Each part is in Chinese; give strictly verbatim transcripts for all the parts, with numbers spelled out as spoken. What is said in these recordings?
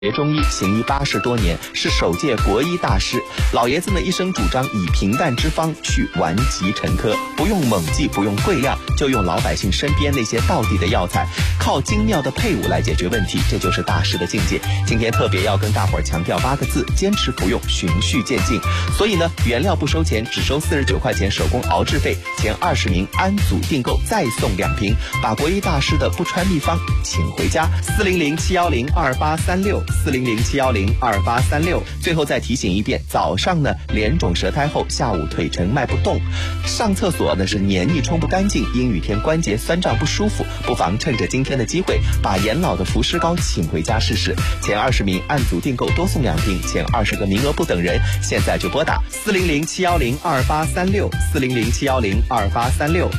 学中医，行医八十多年，是首届国医大师。老爷子呢，一生主张以平淡之方去顽疾陈疴，不用猛剂，不用贵量，就用老百姓身边那些道地的药材，靠精妙的配伍来解决问题，这就是大师的境界。今天特别要跟大伙儿强调八个字：坚持服用，循序渐进。所以呢，原料不收钱，只收四十九块钱手工熬制费，前二十名按组订购再送两瓶，把国医大师的不传秘方请回家。四零零七幺零二八三六。四零零七幺零二八三六。最后再提醒一遍，早上呢脸肿舌苔厚，下午腿沉迈不动，上厕所呢是黏腻冲不干净，阴雨天关节酸胀不舒服，不妨趁着今天的机会，把严老的伏尸膏请回家试试。前二十名按组订购多送两瓶，前二十个名额不等人，现在就拨打四零零七幺零二八三六四零零七幺零二八三六。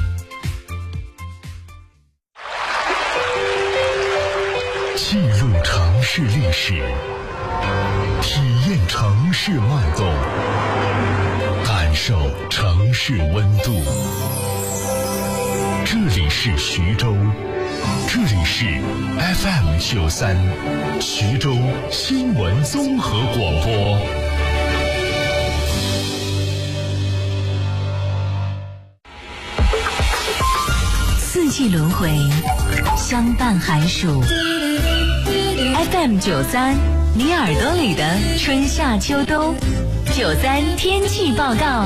记录城市历史，体验城市脉动，感受城市温度。这里是徐州，这里是 F M 九三，徐州新闻综合广播。 四季轮回，相伴寒暑。F M 九三，你耳朵里的春夏秋冬。九三天气报告，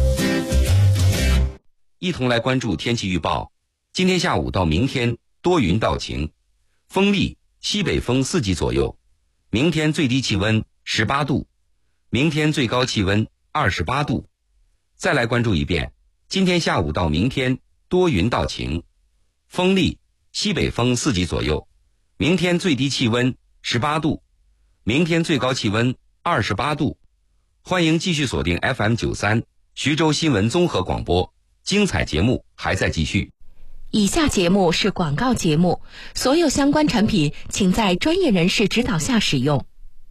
一同来关注天气预报。今天下午到明天多云到晴，风力西北风四级左右。明天最低气温十八度，明天最高气温二十八度。再来关注一遍，今天下午到明天多云到晴，风力西北风四级左右。明天最低气温十八度，明天最高气温二十八度。欢迎继续锁定 F M 九三徐州新闻综合广播，精彩节目还在继续。 以下节目是广告节目，所有相关产品请在专业人士指导下使用。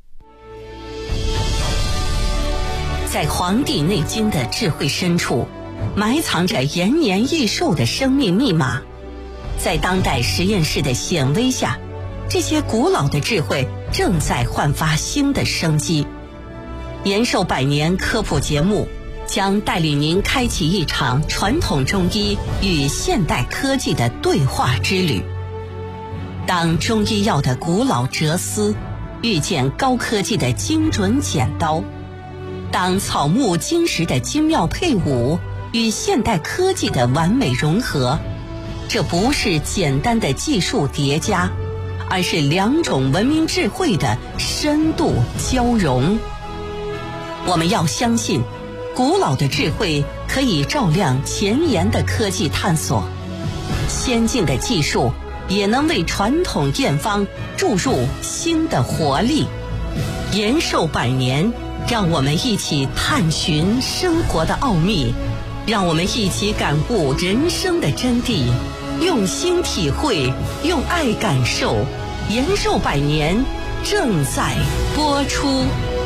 在《黄帝内经》的智慧深处，埋藏着延年益寿的生命密码。在当代实验室的显微下，这些古老的智慧正在焕发新的生机。延寿百年科普节目将带领您开启一场传统中医与现代科技的对话之旅。当中医药的古老哲思遇见高科技的精准剪刀，当草木金石的精妙配伍与现代科技的完美融合，这不是简单的技术叠加，而是两种文明智慧的深度交融。我们要相信，古老的智慧可以照亮前沿的科技探索，先进的技术也能为传统验方注入新的活力。延寿百年，让我们一起探寻生活的奥秘，让我们一起感悟人生的真谛，用心体会，用爱感受。延寿百年正在播出。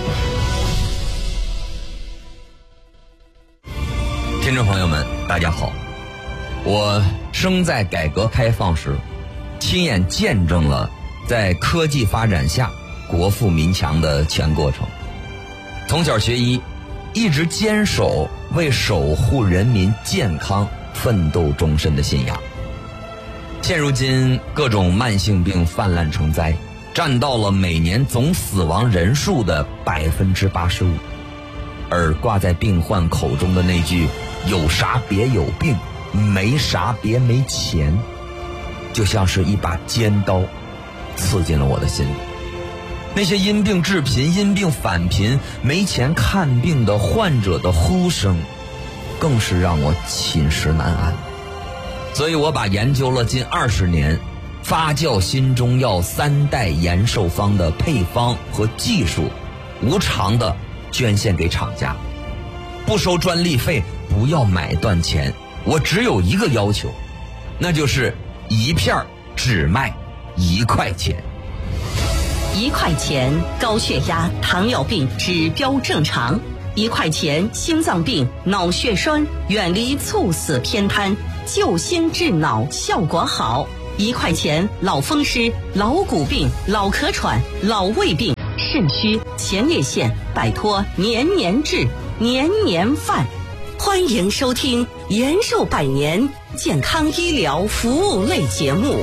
听众朋友们，大家好，我生在改革开放时，亲眼见证了在科技发展下国富民强的全过程。从小学医，一直坚守为守护人民健康奋斗终身的信仰。现如今各种慢性病泛滥成灾，占到了每年总死亡人数的百分之八十五，而挂在病患口中的那句有啥别有病，没啥别没钱，就像是一把尖刀刺进了我的心里。那些因病致贫、因病返贫、没钱看病的患者的呼声，更是让我寝食难安。所以我把研究了近二十年发酵新中药三代延寿方的配方和技术，无偿的捐献给厂家，不收专利费，不要买断钱。我只有一个要求，那就是一片只卖一块钱。 一块钱高血压、糖尿病指标正常，一块钱心脏病、脑血栓远离猝死偏瘫，救心治脑效果好。 一块钱老风湿、老骨病、老咳喘、老胃病、肾虚、前列腺，摆脱年年治、年年犯。欢迎收听延寿百年健康医疗服务类节目。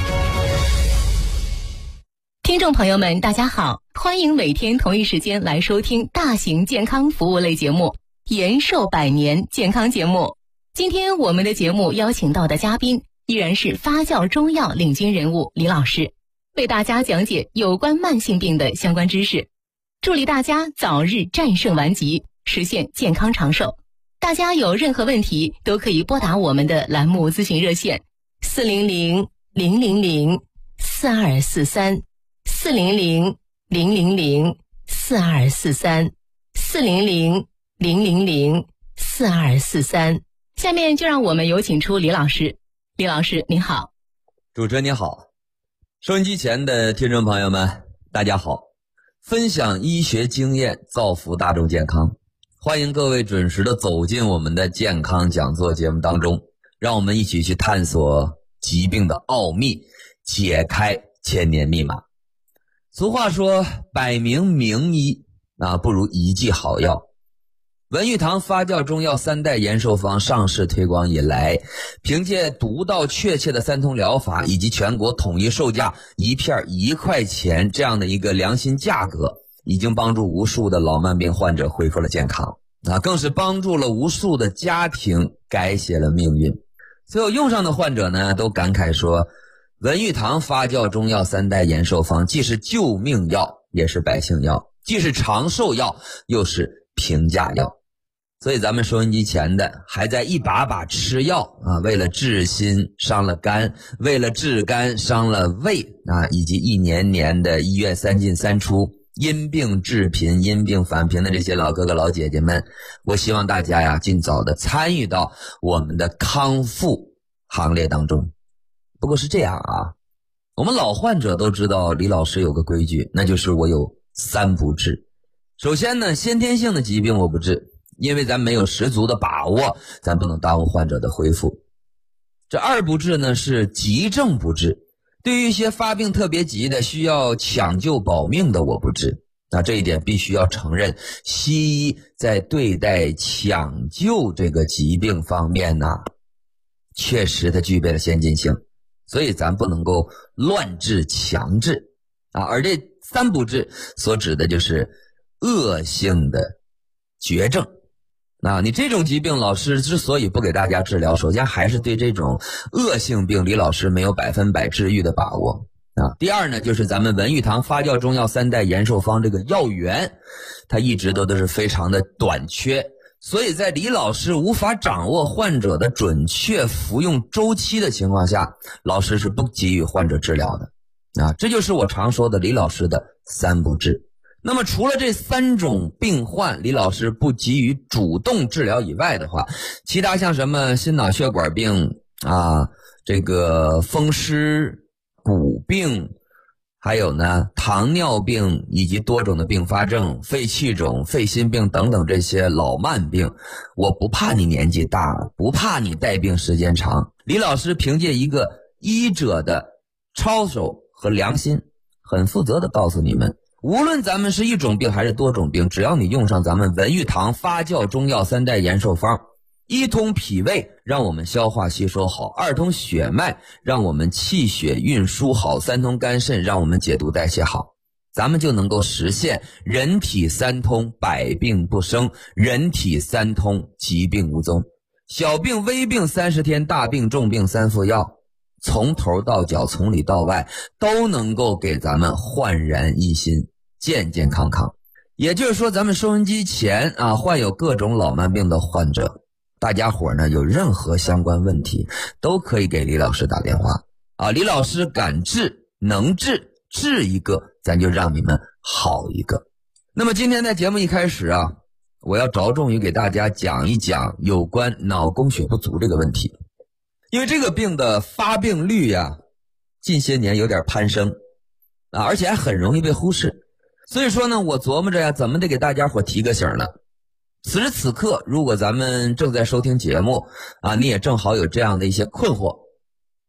听众朋友们，大家好，欢迎每天同一时间来收听大型健康服务类节目延寿百年健康节目。今天我们的节目邀请到的嘉宾依然是发酵中药领军人物李老师，为大家讲解有关慢性病的相关知识，助力大家早日战胜顽疾，实现健康长寿。大家有任何问题都可以拨打我们的栏目咨询热线四零零零零零四二四三四零零零零零四二四三四零零零零零四二四三。下面就让我们有请出李老师。李老师您好。 主持人你好，收音机前的听众朋友们大家好，分享医学经验，造福大众健康，欢迎各位准时的走进我们的健康讲座节目当中，让我们一起去探索疾病的奥秘，解开千年密码。俗话说百名名医啊，不如一剂好药。文玉堂发酵中药三代延寿方上市推广以来，凭借独到确切的三通疗法以及全国统一售价一片一块钱这样的一个良心价格，已经帮助无数的老慢病患者恢复了健康啊，更是帮助了无数的家庭改写了命运。所有用上的患者呢，都感慨说，文玉堂发酵中药三代延寿方既是救命药，也是百姓药，既是长寿药，又是平价药。所以咱们收音机前的还在一把把吃药啊，为了治心伤了肝，为了治肝伤了胃啊，以及一年年的医院三进三出，因病致贫、因病返贫的这些老哥哥老姐姐们，我希望大家呀尽早的参与到我们的康复行列当中。不过是这样啊，我们老患者都知道李老师有个规矩，那就是我有三不治。首先呢，先天性的疾病我不治，因为咱没有十足的把握，咱不能耽误患者的恢复。这二不治呢是急症不治，对于一些发病特别急的需要抢救保命的我不治。那这一点必须要承认，西医在对待抢救这个疾病方面呢，确实它具备了先进性，所以咱不能够乱治强治啊。而这三不治所指的就是恶性的绝症。那你这种疾病，老师之所以不给大家治疗，首先还是对这种恶性病李老师没有百分百治愈的把握啊。第二呢，就是咱们文玉堂发酵中药三代延寿方这个药源，它一直都都是非常的短缺，所以在李老师无法掌握患者的准确服用周期的情况下，老师是不给予患者治疗的啊。这就是我常说的李老师的三不治。那么除了这三种病患李老师不给予主动治疗以外的话，其他像什么心脑血管病啊，这个风湿骨病，还有呢糖尿病以及多种的并发症、肺气肿、肺心病等等这些老慢病，我不怕你年纪大，不怕你带病时间长，李老师凭借一个医者的操守和良心，很负责的告诉你们，无论咱们是一种病还是多种病，只要你用上咱们文玉堂发酵中药三代延寿方，一通脾胃让我们消化吸收好，二通血脉让我们气血运输好，三通肝肾让我们解毒代谢好，咱们就能够实现人体三通百病不生，人体三通疾病无踪，小病微病三十天，大病重病三副药，从头到脚从里到外都能够给咱们焕然一新，健健康康。也就是说，咱们收音机前啊，患有各种老慢病的患者，大家伙呢有任何相关问题都可以给李老师打电话啊，李老师敢治能治，治一个咱就让你们好一个。那么今天在节目一开始啊，我要着重于给大家讲一讲有关脑供血不足这个问题，因为这个病的发病率呀，近些年有点攀升啊，而且还很容易被忽视。所以说呢，我琢磨着呀，怎么得给大家伙提个醒呢？此时此刻，如果咱们正在收听节目啊，你也正好有这样的一些困惑，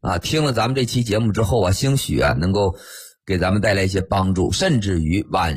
啊，听了咱们这期节目之后啊，兴许啊能够给咱们带来一些帮助，甚至于晚